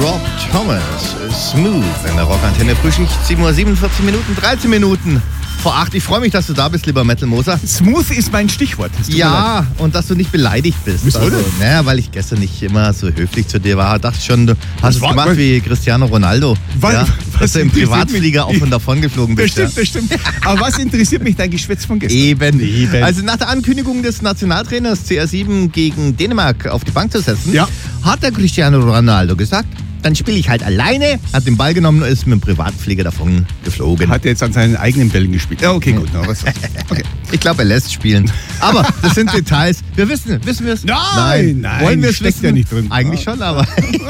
Rob Thomas, Smooth in der Rockantenne Frühschicht, 7:47 Uhr, 13 Minuten vor 8. Ich freue mich, dass du da bist, lieber Metal Moser. Smooth ist mein Stichwort. Ja, und dass du nicht beleidigt bist. Wieso denn? Naja, weil ich gestern nicht immer so höflich zu dir war. Dachte schon, du hast es gemacht wie Cristiano Ronaldo. Dass du im Privatflieger auf und davon geflogen bist. Das stimmt. Aber was interessiert mich dein Geschwätz von gestern? Eben. Also nach der Ankündigung des Nationaltrainers CR7 gegen Dänemark auf die Bank zu setzen, hat der Cristiano Ronaldo gesagt, dann spiele ich halt alleine, hat den Ball genommen und ist mit dem Privatflieger davon geflogen. Hat er jetzt an seinen eigenen Bällen gespielt? Ja, okay, gut. Okay. Ich glaube, er lässt spielen. Aber das sind Details. Wissen wir es? Nein. Wollen wir es steckt wissen? ja nicht drin. Eigentlich schon, aber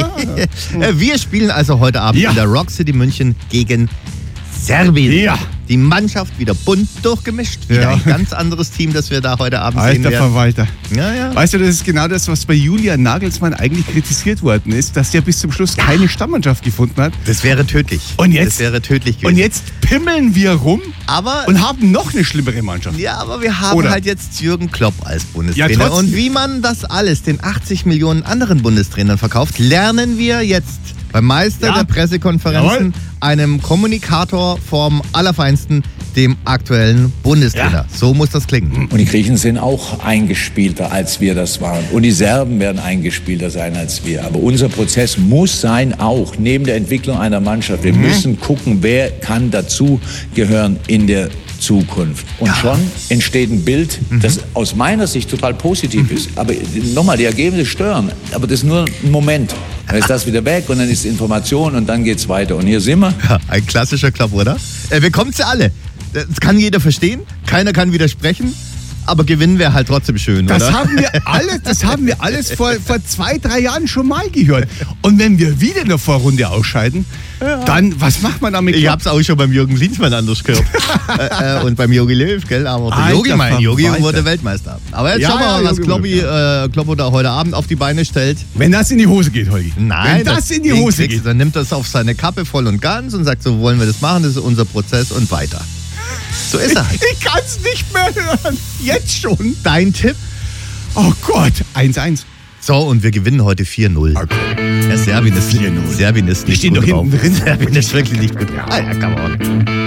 wir spielen also heute Abend in der Rock City München gegen Serbien. Ja. Die Mannschaft wieder bunt durchgemischt. Wieder ein ganz anderes Team, das wir da heute Abend sehen werden. Alter Verwalter. Ja. Weißt du, das ist genau das, was bei Julian Nagelsmann eigentlich kritisiert worden ist, dass der bis zum Schluss keine Stammmannschaft gefunden hat. Das wäre tödlich. Das wäre tödlich gewesen. Und jetzt pimmeln wir rum und haben noch eine schlimmere Mannschaft. Ja, aber wir haben halt jetzt Jürgen Klopp als Bundestrainer. Und wie man das alles den 80 Millionen anderen Bundestrainern verkauft, lernen wir jetzt beim Meister der Pressekonferenzen, einem Kommunikator vom Allerfeinsten, dem aktuellen Bundestrainer. Ja. So muss das klingen. Und die Griechen sind auch eingespielter, als wir das waren. Und die Serben werden eingespielter sein als wir. Aber unser Prozess muss sein, auch neben der Entwicklung einer Mannschaft. Wir müssen gucken, wer kann dazu gehören in der Zukunft. Und schon entsteht ein Bild, das aus meiner Sicht total positiv ist. Aber nochmal, die Ergebnisse stören. Aber das ist nur ein Moment. Dann ist das wieder weg und dann ist Information und dann geht's weiter. Und hier sind wir. Ja, ein klassischer Klopp, oder? Wir kommen zu alle. Das kann jeder verstehen. Keiner kann widersprechen. Aber gewinnen wäre halt trotzdem schön, das oder? Das haben wir alles vor 2-3 Jahren schon mal gehört. Und wenn wir wieder in der Vorrunde ausscheiden, dann, was macht man damit? Ich hab's auch schon beim Jürgen Klinsmann anders gehört. Und beim Jogi Löw, gell? Aber der Jogi wurde Weltmeister. Aber jetzt schauen wir mal, was Kloppo da heute Abend auf die Beine stellt. Wenn das in die Hose geht, Holgi. Nein, wenn das in die Hose geht. Dann nimmt das auf seine Kappe voll und ganz und sagt, so wollen wir das machen, das ist unser Prozess und weiter. So ist er halt. Ich kann's nicht mehr hören. Jetzt schon. Dein Tipp? Oh Gott, 1-1. So, und wir gewinnen heute 4-0. Okay. Ja, Serbien ist 4-0. Serbien ist nicht gut drauf. Serbien ist wirklich nicht gut drauf. Ja, come on.